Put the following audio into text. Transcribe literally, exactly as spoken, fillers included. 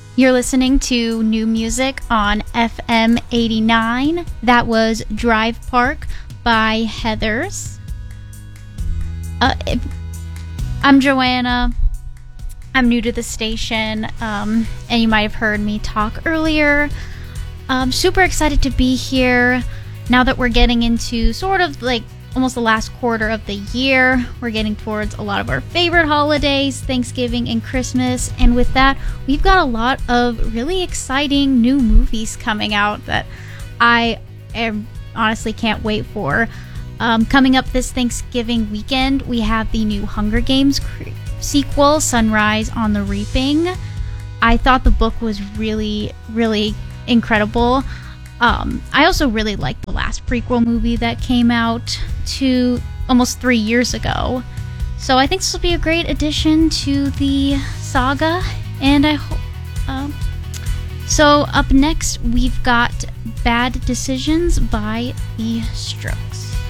You're listening to new music on F M eighty-nine. That was Drive Park by Heathers. Uh, if, I'm Joanna. I'm new to the station, um, and you might have heard me talk earlier. I'm super excited to be here now that we're getting into sort of like almost the last quarter of the year. We're getting towards a lot of our favorite holidays, Thanksgiving and Christmas, and with that, we've got a lot of really exciting new movies coming out that I am, honestly can't wait for. Um, coming up this Thanksgiving weekend, we have the new Hunger Games cre- sequel, Sunrise on the Reaping. I thought the book was really, really incredible. Um, I also really liked the last prequel movie that came out two, almost three years ago. So I think this will be a great addition to the saga, and I hope. Um, so up next, we've got Bad Decisions by The Strokes.